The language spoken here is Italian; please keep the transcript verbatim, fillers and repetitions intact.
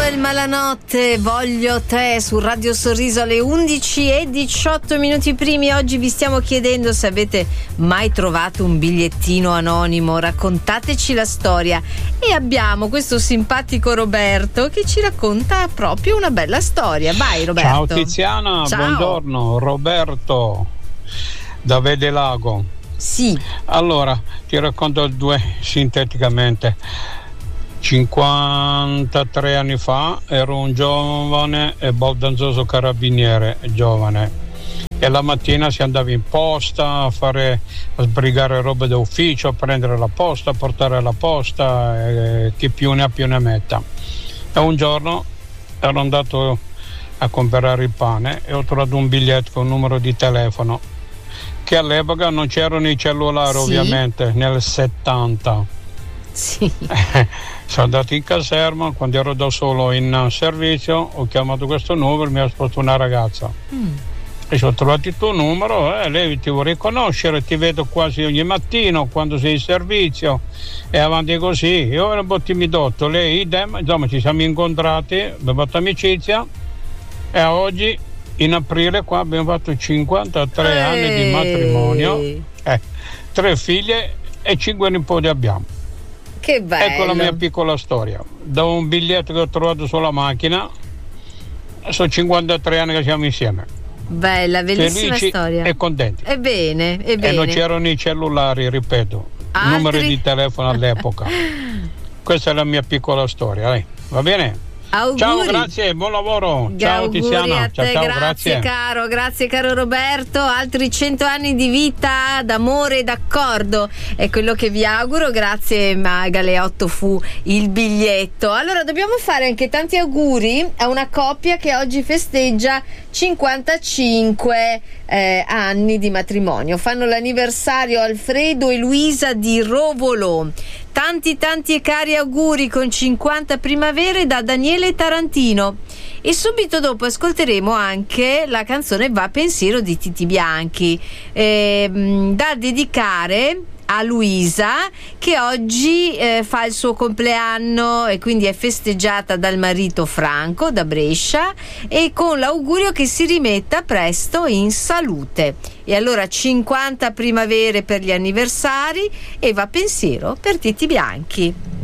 Joel Malanotte, voglio te, su Radio Sorriso alle undici e diciotto minuti primi. Oggi vi stiamo chiedendo se avete mai trovato un bigliettino anonimo. Raccontateci la storia. E abbiamo questo simpatico Roberto che ci racconta proprio una bella storia. Vai Roberto. Ciao Tiziana, Ciao. Buongiorno, Roberto da Vedelago. Sì. Allora, ti racconto due sinteticamente. cinquantatré anni fa ero un giovane e baldanzoso carabiniere giovane e la mattina si andava in posta a fare a sbrigare robe d'ufficio, a prendere la posta, a portare la posta, e chi più ne ha più ne metta. E un giorno ero andato a comprare il pane e ho trovato un biglietto con un numero di telefono, che all'epoca non c'erano i cellulari, sì. Ovviamente nel settanta. Sì. Sono andato in caserma, quando ero da solo in servizio ho chiamato questo numero, mi ha risposto una ragazza. Mm. E ci ho trovato il tuo numero, eh, lei ti vuoi riconoscere, ti vedo quasi ogni mattino quando sei in servizio e avanti così. Io ero un po' timidotto, lei idem, insomma ci siamo incontrati, abbiamo fatto amicizia e oggi in aprile qua abbiamo fatto cinquantatré Ehi. anni di matrimonio, eh, tre figlie e cinque nipoti abbiamo. Che bello. Ecco la mia piccola storia. Da un biglietto che ho trovato sulla macchina, sono cinquantatré anni che siamo insieme. Bella, bellissima felici storia. E contenti. Ebbene, ebbene. E non c'erano i cellulari, ripeto, Altri... numeri di telefono all'epoca. Questa è la mia piccola storia, eh. Va bene? Auguri. Ciao, grazie, buon lavoro. Ciao Auguri Tiziana. a te, ciao, ciao, grazie, grazie caro, grazie caro Roberto. Altri cento anni di vita, d'amore e d'accordo è quello che vi auguro. Grazie, ma Galeotto fu il biglietto. Allora dobbiamo fare anche tanti auguri a una coppia che oggi festeggia cinquantacinque eh, anni di matrimonio. Fanno l'anniversario Alfredo e Luisa di Rovolo. Tanti tanti e cari auguri con cinquanta primavere da Daniele Tarantino. E subito dopo ascolteremo anche la canzone Va Pensiero di Titi Bianchi, eh, da dedicare a Luisa, che oggi eh, fa il suo compleanno e quindi è festeggiata dal marito Franco da Brescia, e con l'augurio che si rimetta presto in salute. E allora cinquanta primavere per gli anniversari e Va Pensiero per Titi Bianchi.